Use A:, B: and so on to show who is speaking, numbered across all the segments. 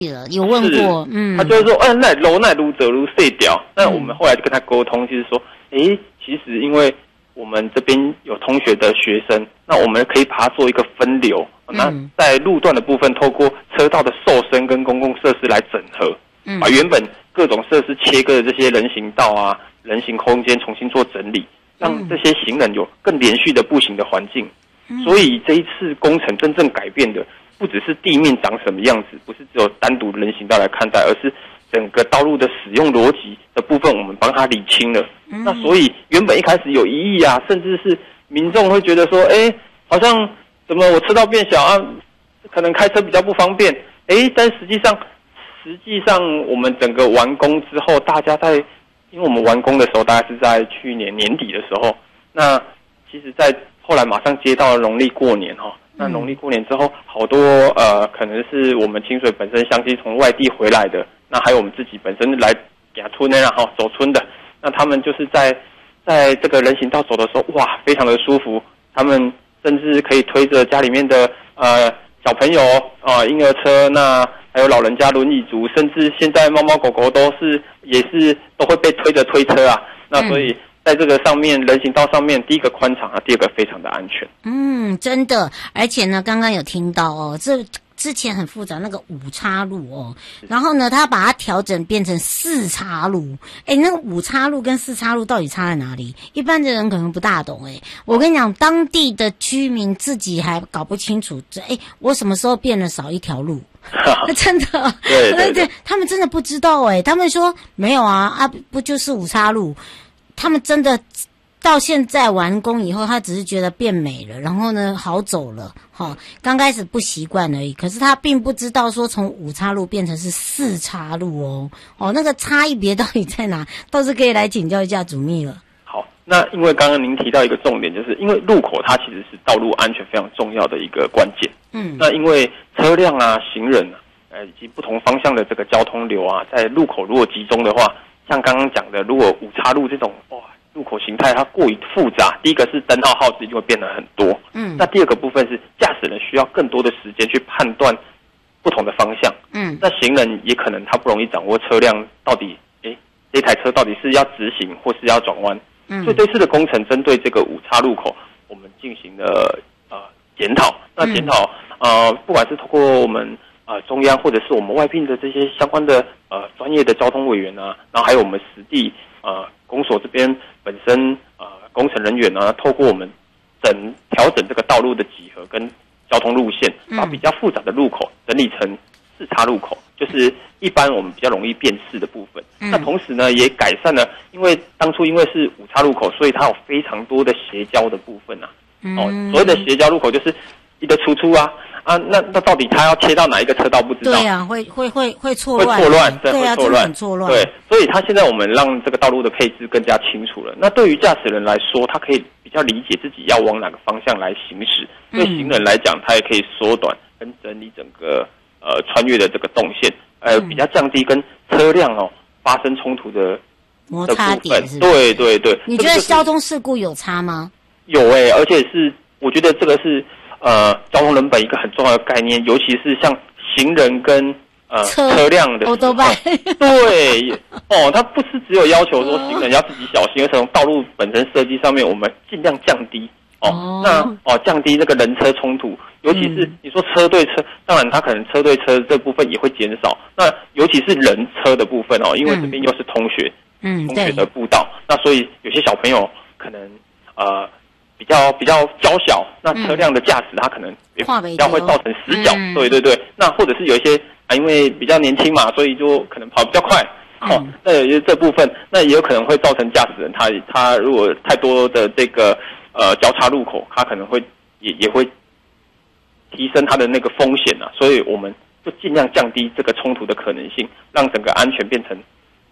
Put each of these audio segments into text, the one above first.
A: 有问过，
B: 他就是说，那楼那撸者撸碎掉。那我们后来就跟他沟通，就是说，其实因为我们这边有同学的学生，那我们可以把它做一个分流。那在路段的部分，透过车道的瘦身跟公共设施来整合，把原本各种设施切割的这些人行道啊、人行空间重新做整理，让这些行人有更连续的步行的环境。所以这一次工程真正改变的，不只是地面长什么样子，不是只有单独人行道来看待，而是整个道路的使用逻辑的部分，我们帮他理清了。那所以原本一开始有疑义啊，甚至是民众会觉得说，好像怎么我车道变小啊，可能开车比较不方便。但实际上我们整个完工之后，大家因为我们完工的时候大概是在去年年底的时候，那其实在后来马上接到了农历过年哈。那农历过年之后，好多可能是我们清水本身乡亲从外地回来的，那还有我们自己本身来给村的走村的，那他们就是在这个人行道走的时候，哇，非常的舒服。他们甚至可以推着家里面的小朋友婴儿车，那还有老人家轮椅族，甚至现在猫猫狗狗也是都会被推着推车啊。那所以在这个上面人行道上面，第一个宽敞啊，第二个非常的安全。
A: 真的，而且呢，刚刚有听到这之前很复杂那个5岔路然后呢，他把它调整变成4岔路。那个5岔路跟4岔路到底差在哪里？一般的人可能不大懂。我跟你讲，当地的居民自己还搞不清楚，我什么时候变了少一条路？真的，对，他们真的不知道。他们说没有啊，不就是5岔路？他们真的到现在完工以后，他只是觉得变美了，然后呢好走了，刚开始不习惯而已。可是他并不知道说从5岔路变成是4岔路那个差异别到底在哪？倒是可以来请教一下主秘了。
B: 好，那因为刚刚您提到一个重点，就是因为路口它其实是道路安全非常重要的一个关键。那因为车辆啊、行人以及不同方向的这个交通流啊，在路口如果集中的话，像刚刚讲的，如果5岔路这种路口形态它过于复杂，第一个是灯号号志就会变得很多。那第二个部分是驾驶人需要更多的时间去判断不同的方向。那行人也可能他不容易掌握车辆到底这台车到底是要直行或是要转弯。所以这次的工程针对这个5岔路口，我们进行了检讨。那检讨不管是透过我们中央或者是我们外聘的这些相关的专业的交通委员啊，然后还有我们实地公所这边本身工程人员呢，透过我们调整这个道路的几何跟交通路线，把比较复杂的路口整理成4岔路口，就是一般我们比较容易辨识的部分。那同时呢，也改善了，因为当初因为是5岔路口，所以它有非常多的斜交的部分所谓的斜交路口就是一个出那到底他要切到哪一个车道不知道？对
A: 啊，会错乱，
B: 对啊，
A: 很错乱。
B: 对，所以他现在我们让这个道路的配置更加清楚了。那对于驾驶人来说，他可以比较理解自己要往哪个方向来行驶；对行人来讲，他也可以缩短跟整理整个穿越的这个动线，比较降低跟车辆发生冲突的
A: 摩擦点。是
B: 不是？对。
A: 你觉得交通事故有差吗？
B: 有而且是我觉得这个是交通人本一个很重要的概念，尤其是像行人跟车辆的时候，对它不是只有要求说行人要自己小心，而且从道路本身设计上面，我们尽量降低降低这个人车冲突，尤其是你说车对车，当然它可能车对车这部分也会减少，那尤其是人车的部分因为这边又是通学的步道，那所以有些小朋友可能比较娇小，那车辆的驾驶他可能比较会造成死角。对，那或者是有一些因为比较年轻嘛，所以就可能跑比较快。那有些这部分，那也有可能会造成驾驶人他如果太多的这个交叉路口，他可能会也会提升他的那个风险所以我们就尽量降低这个冲突的可能性，让整个安全变成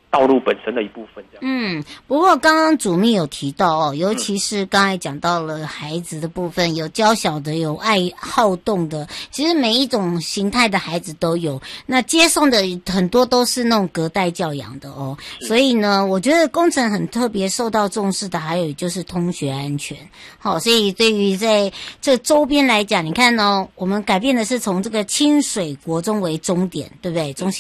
B: 道路本身的一部分这样。
A: 不过刚刚主秘有提到尤其是刚才讲到了孩子的部分，有娇小的，有爱好动的，其实每一种形态的孩子都有。那接送的很多都是那种隔代教养的所以呢，我觉得工程很特别受到重视的，还有就是通学安全。所以对于在这周边来讲，你看我们改变的是从这个清水国中为终点，对不对？中心